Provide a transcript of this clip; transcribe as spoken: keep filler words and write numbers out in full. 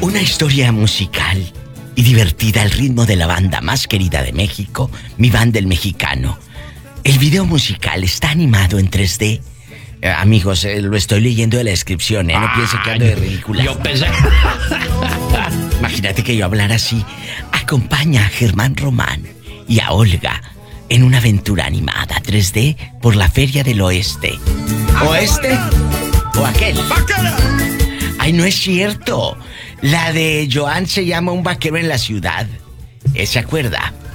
Una historia musical y divertida al ritmo de la banda más querida de México, Mi Banda el Mexicano. El video musical está animado en tres D. Eh, amigos, eh, lo estoy leyendo de la descripción, ¿eh? No piensen que ando de ridícula. Yo pensé... Imagínate que yo hablara así. Acompaña a Germán Román y a Olga en una aventura animada tres D por la Feria del Oeste. ¿Oeste? ¿O aquel? ¡Ay, no es cierto! La de Joan se llama Un vaquero en la ciudad. ¿Se acuerda?